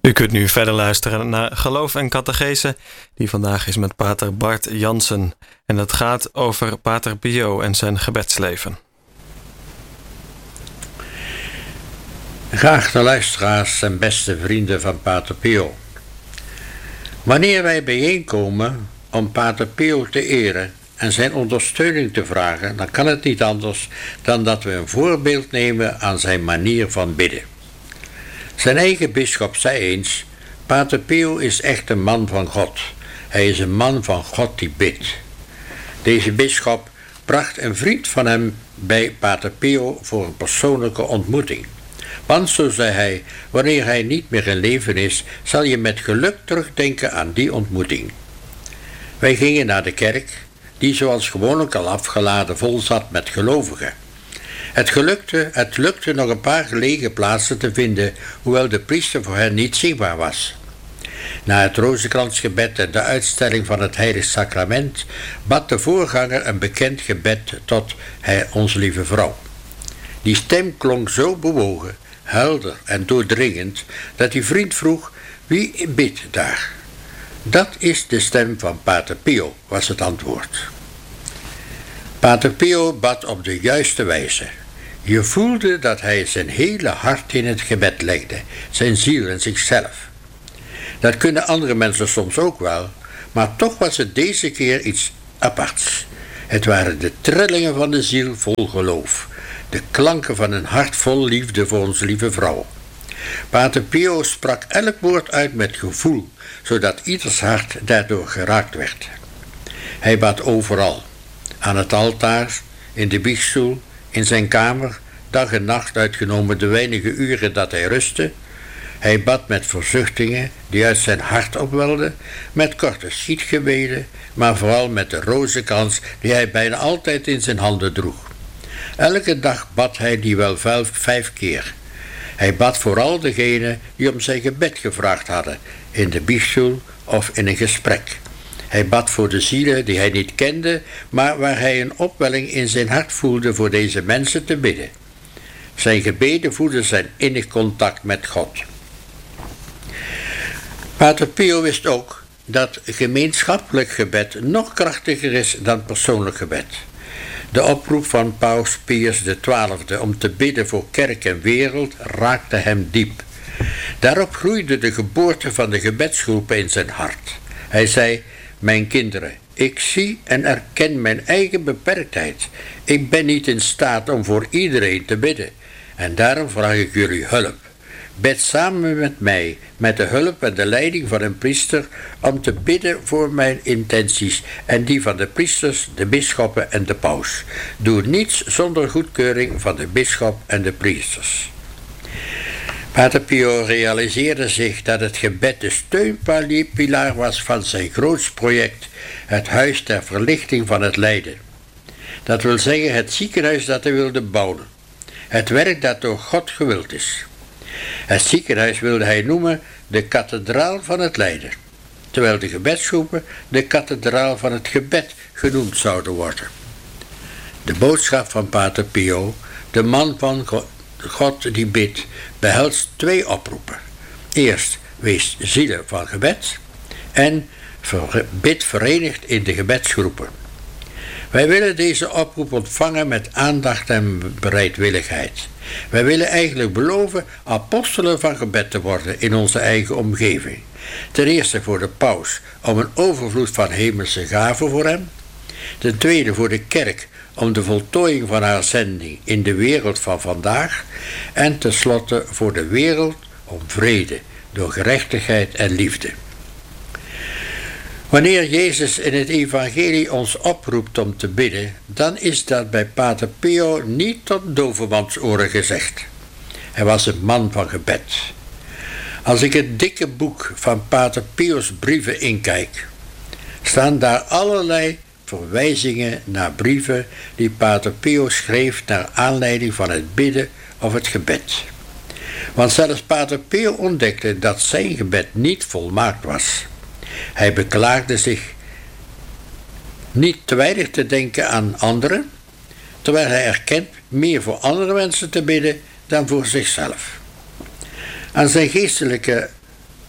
U kunt nu verder luisteren naar Geloof en Catechese, die vandaag is met pater Bart Jansen. En dat gaat over pater Pio en zijn gebedsleven. Geachte luisteraars en beste vrienden van pater Pio. Wanneer wij bijeenkomen om pater Pio te eren en zijn ondersteuning te vragen, dan kan het niet anders dan dat we een voorbeeld nemen aan zijn manier van bidden. Zijn eigen bisschop zei eens: pater Pio is echt een man van God. Hij is een man van God die bidt. Deze bisschop bracht een vriend van hem bij pater Pio voor een persoonlijke ontmoeting. Want, zo zei hij, wanneer hij niet meer in leven is, zal je met geluk terugdenken aan die ontmoeting. Wij gingen naar de kerk, die zoals gewoonlijk al afgeladen vol zat met gelovigen. Het lukte nog een paar gelegen plaatsen te vinden, hoewel de priester voor hen niet zichtbaar was. Na het rozenkransgebed en de uitstelling van het heilig sacrament bad de voorganger een bekend gebed tot onze lieve vrouw. Die stem klonk zo bewogen, helder en doordringend, dat die vriend vroeg: wie bidt daar? Dat is de stem van pater Pio, was het antwoord. Pater Pio bad op de juiste wijze. Je voelde dat hij zijn hele hart in het gebed legde, zijn ziel en zichzelf. Dat kunnen andere mensen soms ook wel, maar toch was het deze keer iets aparts. Het waren de trillingen van de ziel vol geloof, de klanken van een hart vol liefde voor onze lieve vrouw. Pater Pio sprak elk woord uit met gevoel, zodat ieders hart daardoor geraakt werd. Hij bad overal, aan het altaar, in de biechtstoel, in zijn kamer, dag en nacht uitgenomen de weinige uren dat hij rustte. Hij bad met verzuchtingen die uit zijn hart opwelden, met korte schietgebeden, maar vooral met de rozenkrans die hij bijna altijd in zijn handen droeg. Elke dag bad hij die wel 5 keer. Hij bad vooral degenen die om zijn gebed gevraagd hadden, in de biechtstoel of in een gesprek. Hij bad voor de zielen die hij niet kende, maar waar hij een opwelling in zijn hart voelde voor deze mensen te bidden. Zijn gebeden voeden zijn innig contact met God. Pater Pio wist ook dat gemeenschappelijk gebed nog krachtiger is dan persoonlijk gebed. De oproep van paus Pius XII om te bidden voor kerk en wereld raakte hem diep. Daarop groeide de geboorte van de gebedsgroepen in zijn hart. Hij zei: mijn kinderen, ik zie en erken mijn eigen beperktheid. Ik ben niet in staat om voor iedereen te bidden. En daarom vraag ik jullie hulp. Bid samen met mij, met de hulp en de leiding van een priester, om te bidden voor mijn intenties en die van de priesters, de bisschoppen en de paus. Doe niets zonder goedkeuring van de bisschop en de priesters. Pater Pio realiseerde zich dat het gebed de steunpilaar was van zijn groots project, het huis ter verlichting van het lijden. Dat wil zeggen het ziekenhuis dat hij wilde bouwen. Het werk dat door God gewild is. Het ziekenhuis wilde hij noemen de kathedraal van het lijden, terwijl de gebedsgroepen de kathedraal van het gebed genoemd zouden worden. De boodschap van pater Pio, de man van God die bidt, behelst 2 oproepen. Eerst, wees zielen van gebed en bid verenigd in de gebedsgroepen. Wij willen deze oproep ontvangen met aandacht en bereidwilligheid. Wij willen eigenlijk beloven apostelen van gebed te worden in onze eigen omgeving. Ten eerste voor de paus om een overvloed van hemelse gaven voor hem. Ten tweede voor de kerk om de voltooiing van haar zending in de wereld van vandaag. En tenslotte voor de wereld om vrede door gerechtigheid en liefde. Wanneer Jezus in het evangelie ons oproept om te bidden, dan is dat bij pater Pio niet tot dovemansoren gezegd. Hij was een man van gebed. Als ik het dikke boek van pater Pio's brieven inkijk, staan daar allerlei verwijzingen naar brieven die pater Pio schreef naar aanleiding van het bidden of het gebed. Want zelfs pater Pio ontdekte dat zijn gebed niet volmaakt was. Hij beklaagde zich niet te weinig te denken aan anderen, terwijl hij erkent meer voor andere mensen te bidden dan voor zichzelf. Aan zijn geestelijke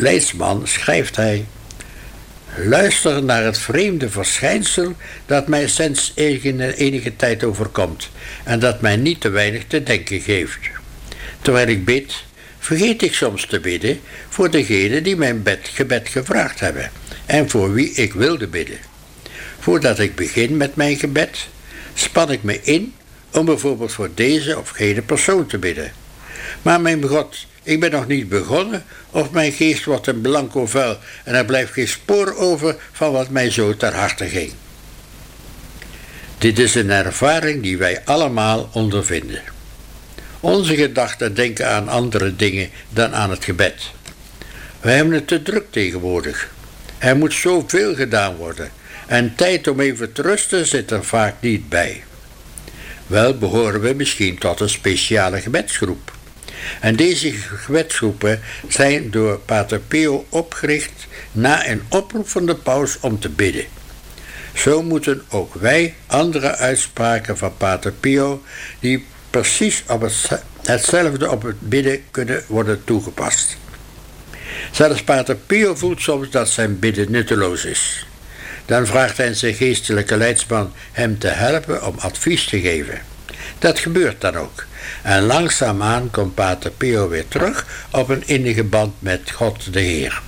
Leidsman schrijft hij: luister naar het vreemde verschijnsel dat mij sinds enige tijd overkomt en dat mij niet te weinig te denken geeft. Terwijl ik bid, vergeet ik soms te bidden voor degenen die mijn gebed gevraagd hebben en voor wie ik wilde bidden. Voordat ik begin met mijn gebed, span ik me in om bijvoorbeeld voor deze of gene persoon te bidden. Maar mijn God, ik ben nog niet begonnen of mijn geest wordt een blanco vel en er blijft geen spoor over van wat mij zo ter harte ging. Dit is een ervaring die wij allemaal ondervinden. Onze gedachten denken aan andere dingen dan aan het gebed. Wij hebben het te druk tegenwoordig. Er moet zoveel gedaan worden en tijd om even te rusten zit er vaak niet bij. Wel behoren we misschien tot een speciale gebedsgroep. En deze gebedsgroepen zijn door Pater Pio opgericht na een oproep van de paus om te bidden. Zo moeten ook wij andere uitspraken van Pater Pio, die precies op hetzelfde op het bidden kunnen worden toegepast. Zelfs Pater Pio voelt soms dat zijn bidden nutteloos is. Dan vraagt hij zijn geestelijke leidsman hem te helpen om advies te geven. Dat gebeurt dan ook. En langzaamaan komt Pater Pio weer terug op een innige band met God de Heer.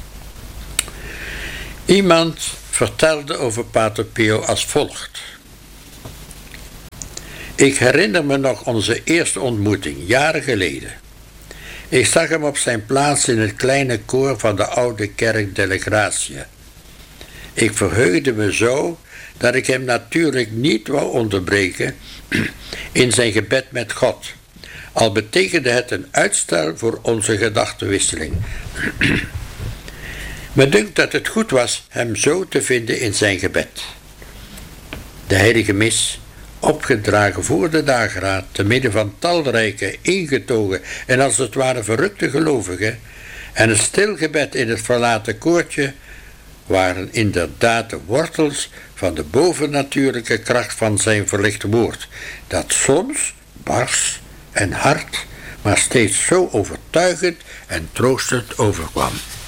Iemand vertelde over Pater Pio als volgt. Ik herinner me nog onze eerste ontmoeting, jaren geleden. Ik zag hem op zijn plaats in het kleine koor van de oude kerk delle Grazie. Ik verheugde me zo dat ik hem natuurlijk niet wou onderbreken in zijn gebed met God, al betekende het een uitstel voor onze gedachtenwisseling. Me dunkt dat het goed was hem zo te vinden in zijn gebed. De heilige mis, opgedragen voor de dageraad, te midden van talrijke, ingetogen en als het ware verrukte gelovigen, en een stil gebed in het verlaten koortje, waren inderdaad de wortels van de bovennatuurlijke kracht van zijn verlicht woord, dat soms bars en hard, maar steeds zo overtuigend en troostend overkwam.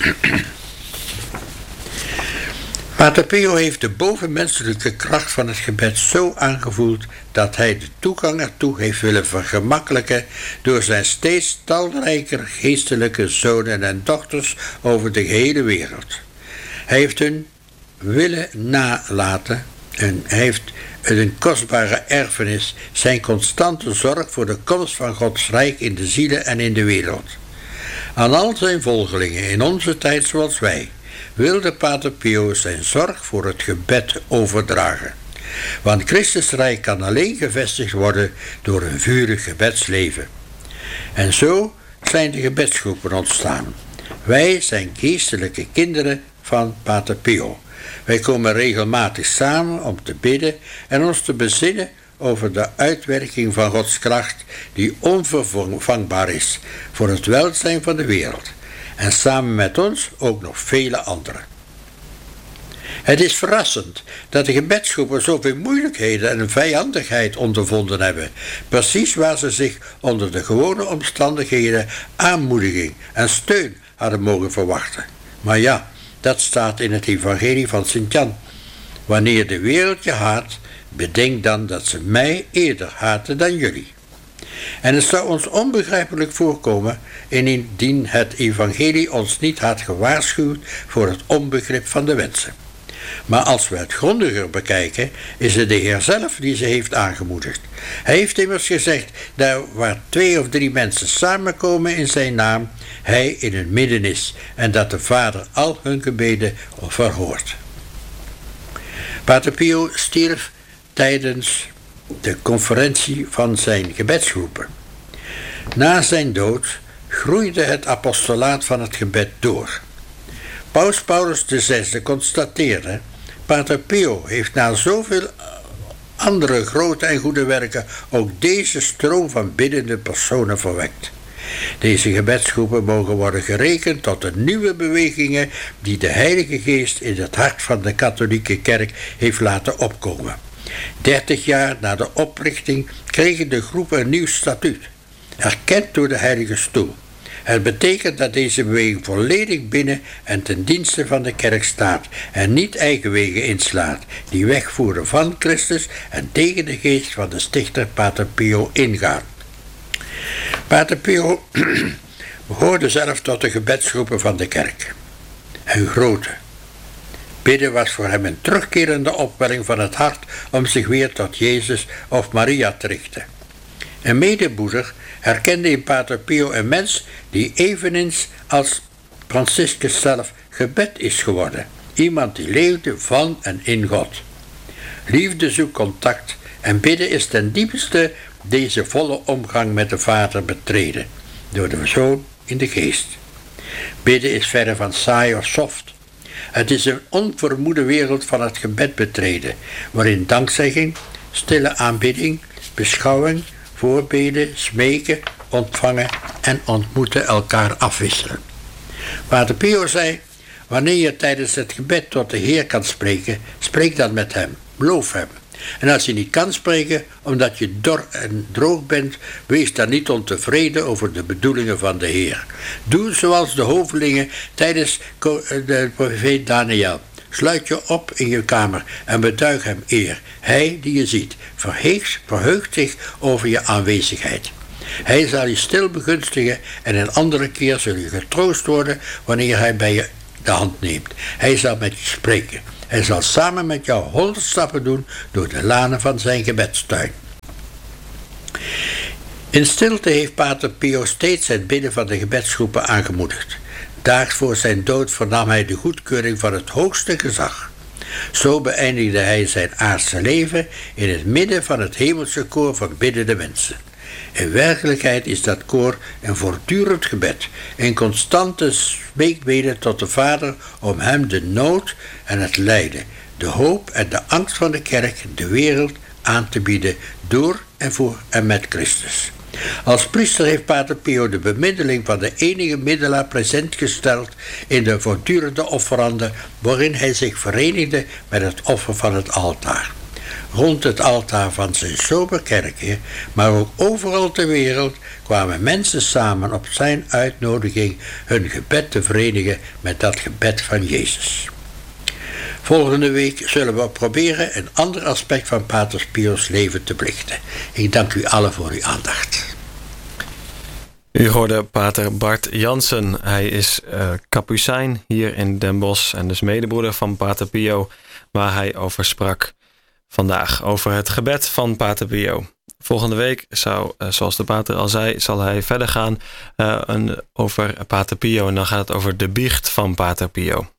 Pater Pio heeft de bovenmenselijke kracht van het gebed zo aangevoeld dat hij de toegang ertoe heeft willen vergemakkelijken door zijn steeds talrijker geestelijke zonen en dochters over de gehele wereld. Hij heeft hun willen nalaten en hij heeft een kostbare erfenis, zijn constante zorg voor de komst van Gods rijk in de zielen en in de wereld. Aan al zijn volgelingen in onze tijd zoals wij wilde Pater Pio zijn zorg voor het gebed overdragen. Want Christus rijk kan alleen gevestigd worden door een vurig gebedsleven. En zo zijn de gebedsgroepen ontstaan. Wij zijn geestelijke kinderen van Pater Pio. Wij komen regelmatig samen om te bidden en ons te bezinnen over de uitwerking van Gods kracht die onvervangbaar is voor het welzijn van de wereld. En samen met ons ook nog vele anderen. Het is verrassend dat de gebedsgroepen zoveel moeilijkheden en vijandigheid ondervonden hebben, precies waar ze zich onder de gewone omstandigheden aanmoediging en steun hadden mogen verwachten. Maar ja, dat staat in het evangelie van Sint-Jan. Wanneer de wereld je haat, bedenk dan dat ze mij eerder haten dan jullie. En het zou ons onbegrijpelijk voorkomen indien het evangelie ons niet had gewaarschuwd voor het onbegrip van de wensen. Maar als we het grondiger bekijken, is het de Heer zelf die ze heeft aangemoedigd. Hij heeft immers gezegd, daar waar 2 of 3 mensen samenkomen in zijn naam, hij in het midden is en dat de Vader al hun gebeden verhoort. Pater Pio stierf tijdens de conferentie van zijn gebedsgroepen. Na zijn dood groeide het apostolaat van het gebed door. Paus Paulus VI constateerde: Pater Pio heeft na zoveel andere grote en goede werken ook deze stroom van biddende personen verwekt. Deze gebedsgroepen mogen worden gerekend tot de nieuwe bewegingen die de Heilige Geest in het hart van de katholieke kerk heeft laten opkomen. 30 jaar na de oprichting kregen de groepen een nieuw statuut, erkend door de Heilige Stoel. Het betekent dat deze beweging volledig binnen en ten dienste van de kerk staat en niet eigen wegen inslaat, die wegvoeren van Christus en tegen de geest van de stichter Pater Pio ingaan. Pater Pio behoorde zelf tot de gebedsgroepen van de kerk. Een grote. Bidden was voor hem een terugkerende opwelling van het hart om zich weer tot Jezus of Maria te richten. Een medebroeder herkende in Pater Pio een mens die eveneens als Franciscus zelf gebed is geworden. Iemand die leefde van en in God. Liefde zoekt contact en bidden is ten diepste deze volle omgang met de Vader betreden, door de Zoon in de geest. Bidden is verre van saai of soft. Het is een onvermoede wereld van het gebed betreden, waarin dankzegging, stille aanbidding, beschouwing, voorbeden, smeken, ontvangen en ontmoeten elkaar afwisselen. Pater Pio zei: wanneer je tijdens het gebed tot de Heer kan spreken, spreek dan met hem, loof hem. En als je niet kan spreken, omdat je dor en droog bent, wees dan niet ontevreden over de bedoelingen van de Heer. Doe zoals de hovelingen tijdens de profeet Daniel. Sluit je op in je kamer en betuig hem eer. Hij die je ziet, verheugt zich over je aanwezigheid. Hij zal je stil begunstigen en een andere keer zul je getroost worden wanneer hij bij je de hand neemt. Hij zal met je spreken. Hij zal samen met jou 100 stappen doen door de lanen van zijn gebedstuin. In stilte heeft Pater Pio steeds het bidden van de gebedsgroepen aangemoedigd. Daags voor zijn dood vernam hij de goedkeuring van het hoogste gezag. Zo beëindigde hij zijn aardse leven in het midden van het hemelse koor van biddende mensen. In werkelijkheid is dat koor een voortdurend gebed, een constante smeekbede tot de Vader om hem de nood en het lijden, de hoop en de angst van de kerk, de wereld aan te bieden door en voor en met Christus. Als priester heeft Pater Pio de bemiddeling van de enige middelaar present gesteld in de voortdurende offeranden waarin hij zich verenigde met het offer van het altaar. Rond het altaar van zijn sober kerkje, maar ook overal ter wereld, kwamen mensen samen op zijn uitnodiging hun gebed te verenigen met dat gebed van Jezus. Volgende week zullen we proberen een ander aspect van Pater Pio's leven te belichten. Ik dank u allen voor uw aandacht. U hoorde Pater Bart Jansen. Hij is kapucijn hier in Den Bosch en dus medebroeder van Pater Pio, waar hij over sprak vandaag, over het gebed van Pater Pio. Volgende week zoals de pater al zei, zal hij verder gaan over Pater Pio en dan gaat het over de biecht van Pater Pio.